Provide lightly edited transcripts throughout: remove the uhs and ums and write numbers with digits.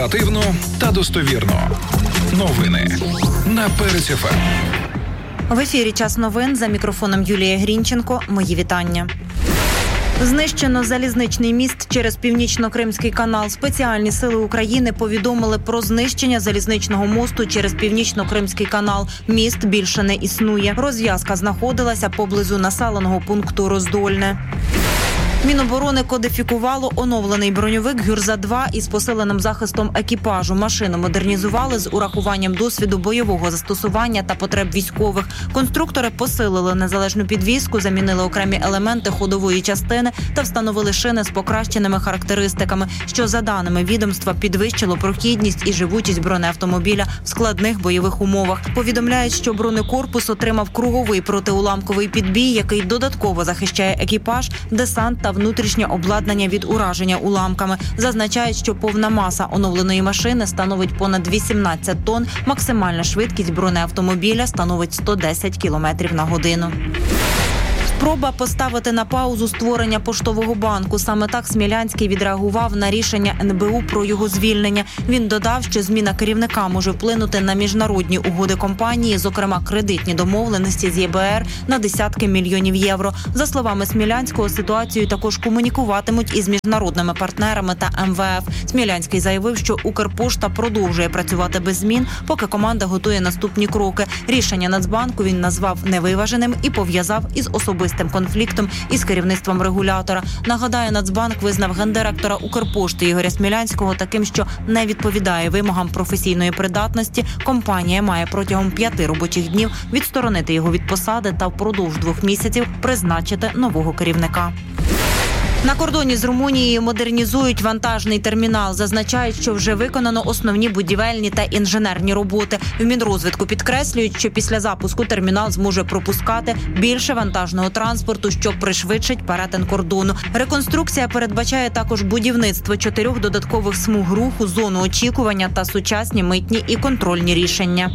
Оперативно та достовірно. Новини на Перець ФМ. В ефірі «Час новин», за мікрофоном Юлія Грінченко. Мої вітання. Знищено залізничний міст через Північно-Кримський канал. Спеціальні сили України повідомили про знищення залізничного мосту через Північно-Кримський канал. Міст більше не існує. Розв'язка знаходилася поблизу населеного пункту Роздольне. Міноборони кодифікувало оновлений броньовик «Гюрза-2» із посиленим захистом екіпажу. Машину модернізували з урахуванням досвіду бойового застосування та потреб військових. Конструктори посилили незалежну підвіску, замінили окремі елементи ходової частини та встановили шини з покращеними характеристиками, що, за даними відомства, підвищило прохідність і живучість бронеавтомобіля в складних бойових умовах. Повідомляють, що бронекорпус отримав круговий протиуламковий підбій, який додатково захищає екіпаж, десант та внутрішнє обладнання від ураження уламками. Зазначають, що повна маса оновленої машини становить понад 18 тонн, максимальна швидкість бронеавтомобіля становить 110 км на годину. Спроба поставити на паузу створення поштового банку. Саме так Смілянський відреагував на рішення НБУ про його звільнення. Він додав, що зміна керівника може вплинути на міжнародні угоди компанії, зокрема кредитні домовленості з ЄБР на десятки мільйонів євро. За словами Смілянського, ситуацію також комунікуватимуть із міжнародними партнерами та МВФ. Смілянський заявив, що Укрпошта продовжує працювати без змін, поки команда готує наступні кроки. Рішення Нацбанку він назвав невиваженим і пов'язав із особистим конфліктом із керівництвом регулятора. Нагадаю, Нацбанк визнав гендиректора Укрпошти Ігоря Смілянського таким, що не відповідає вимогам професійної придатності. Компанія має протягом 5 робочих днів відсторонити його від посади та впродовж 2 місяців призначити нового керівника. На кордоні з Румунією модернізують вантажний термінал. Зазначають, що вже виконано основні будівельні та інженерні роботи. В Мінрозвитку підкреслюють, що після запуску термінал зможе пропускати більше вантажного транспорту, що пришвидшить перетин кордону. Реконструкція передбачає також будівництво 4 додаткових смуг руху, зону очікування та сучасні митні і контрольні рішення.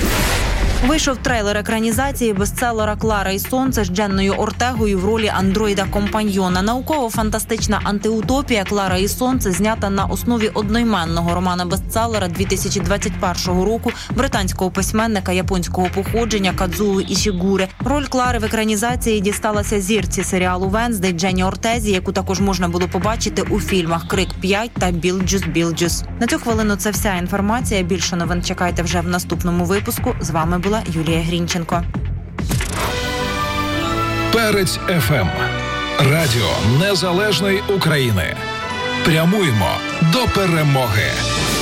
Вийшов трейлер екранізації бестселера «Клара і сонце» з Дженною Ортегою в ролі андроїда-компаньйона. Науково-фантастична антиутопія «Клара і сонце» знята на основі одноіменного романа-бестселера 2021 року британського письменника японського походження Кадзуо Ішігури. Роль Клари в екранізації дісталася зірці серіалу «Венсдей» Дженні Ортезі, яку також можна було побачити у фільмах «Крик 5» та «Білджус». На цю хвилину це вся інформація. Більше новин чекайте вже в наступному випуску. З вами була Юлія Грінченко. Перець ФМ. Радіо Незалежної України. Прямуємо до перемоги.